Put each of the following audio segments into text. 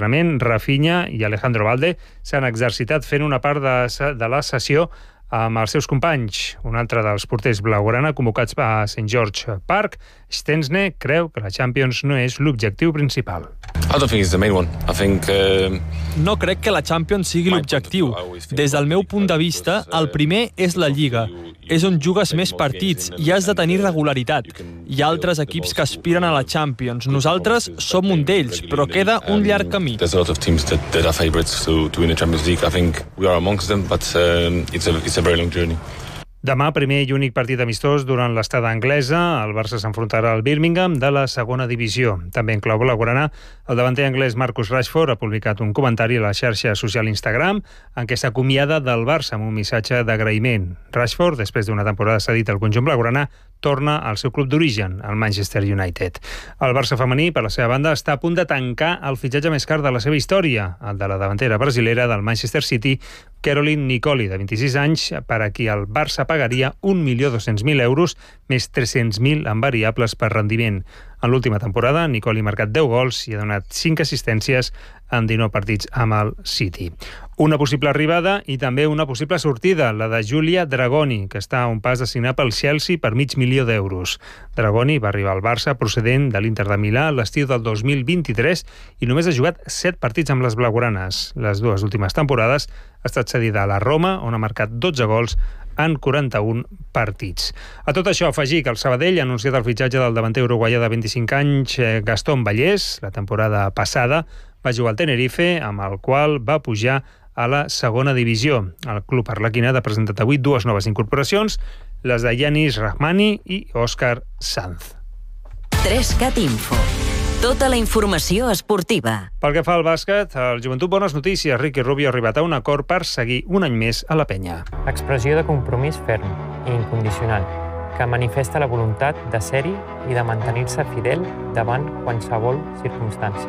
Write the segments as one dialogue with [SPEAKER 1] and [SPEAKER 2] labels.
[SPEAKER 1] l'entrenament, Rafinha i Alejandro Balde s'han exercitat fent una part de la sessió amb els seus companys. Un altre dels porters blaugrana convocats a St. George Park, Stensne, creu que la Champions no és l'objectiu principal.
[SPEAKER 2] No crec que la Champions sigui l'objectiu. Des del meu punt de vista, el primer és la Lliga. És on jugues més partits i has de tenir regularitat. Hi ha altres equips que aspiren a la Champions. Nosaltres som un d'ells, però queda un llarg camí.
[SPEAKER 1] Demà, primer i únic partit amistós durant l'estada anglesa. El Barça s'enfrontarà al Birmingham de la segona divisió. També en clau blaugrana, el davanter anglès Marcus Rashford ha publicat un comentari a la xarxa social Instagram en què s'acomiada del Barça amb un missatge d'agraïment. Rashford, després d'una temporada cedit al conjunt blaugrana, torna al seu club d'origen, el Manchester United. El Barça femení, per la seva banda, està a punt de tancar el fitxatge més car de la seva història, el de la davantera brasilera del Manchester City, Caroline Nicoli, de 26 anys, per a qui el Barça pagaria 1.200.000 euros més 300.000 en variables per rendiment. En l'última temporada, Nicoli ha marcat 10 gols i ha donat 5 assistències en 19 partits amb el City. Una possible arribada i també una possible sortida, la de Giulia Dragoni, que està a un pas de signar pel Chelsea per $500.000 d'euros. Dragoni va arribar al Barça procedent de l'Inter de Milà l'estiu del 2023 i només ha jugat 7 partits amb les blaugranes. Les dues últimes temporades ha estat cedida a la Roma, on ha marcat 12 gols en 41 partits. A tot això, afegir que el Sabadell ha anunciat el fitxatge del davanter uruguaià de 25 anys, Gastón Vallès. La temporada passada va jugar al Tenerife, amb el qual va pujar a la segona divisió. El club arlequinat ha presentat avui 2 noves incorporacions, les de Yanis Rahmani i Òscar Sanz.
[SPEAKER 3] 3CAT Info. Tota la informació esportiva.
[SPEAKER 1] Pel que fa al bàsquet, el Joventut Bones Notícies. Ricky Rubio ha arribat a un acord per seguir un any més a la penya.
[SPEAKER 4] Expressió de compromís ferm i incondicional, que manifesta la voluntat de ser-hi i de mantenir-se fidel davant qualsevol circumstància.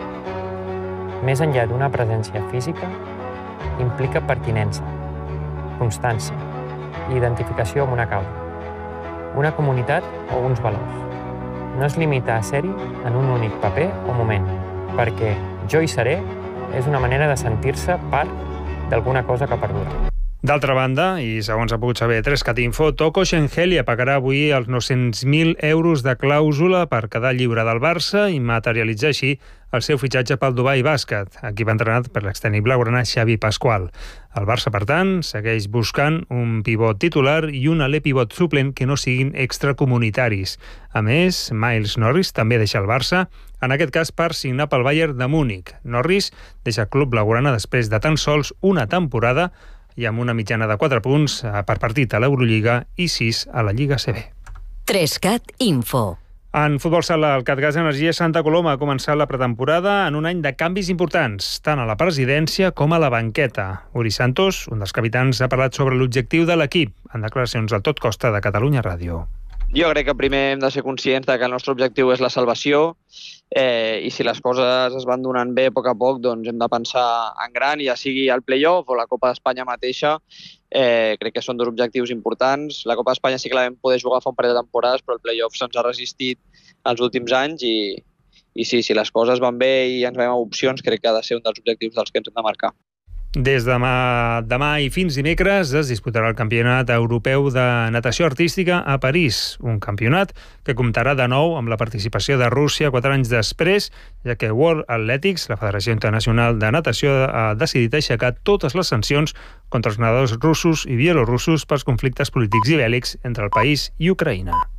[SPEAKER 4] Més enllà d'una presència física, implica pertinença, constància i identificació amb una causa, una comunitat o uns valors. No es limita a ser-hi en un únic paper o moment, perquè jo hi seré és una manera de sentir-se part d'alguna cosa que perdura.
[SPEAKER 1] D'altra banda, i segons ha pogut saber 3CAT Info, Toko Shengelia pagarà avui els 900.000 euros de clàusula per quedar lliure del Barça i materialitzar així el seu fitxatge pel Dubai Bàsquet, equip entrenat per l'extècnic blaugrana Xavi Pasqual. El Barça, per tant, segueix buscant un pivot titular i un alè pivot suplent que no siguin extracomunitaris. A més, Miles Norris també deixa el Barça, en aquest cas per signar pel Bayern de Múnich. Norris deixa el club blaugrana després de tan sols una temporada i amb una mitjana de 4 punts per partit a l'Eurolliga i 6 a la Lliga CB.
[SPEAKER 3] 3CAT Info.
[SPEAKER 1] En futbol sala, el CatGas Energia Santa Coloma ha començat la pretemporada en un any de canvis importants, tant a la presidència com a la banqueta. Uri Santos, un dels capitans, ha parlat sobre l'objectiu de l'equip en declaracions al Tot Costa de Catalunya Ràdio.
[SPEAKER 5] Jo crec que primer hem de ser conscients que el nostre objectiu és la salvació i si les coses es van donant bé a poc, doncs hem de pensar en gran, ja sigui el play-off o la Copa d'Espanya mateixa. Crec que són 2 objectius importants. La Copa d'Espanya sí que la vam poder jugar fa un parell de temporades, però el play-off se'ns ha resistit els últims anys i sí, si les coses van bé i ens veiem a opcions, crec que ha de ser un dels objectius dels que ens hem de marcar.
[SPEAKER 1] Des de demà i fins dimecres es disputarà el Campionat Europeu de Natació Artística a París, un campionat que comptarà de nou amb la participació de Rússia 4 anys després, ja que World Athletics, la Federació Internacional de Natació, ha decidit aixecar totes les sancions contra els nedadors russos i bielorussos pels conflictes polítics i bèl·lics entre el país i Ucraïna.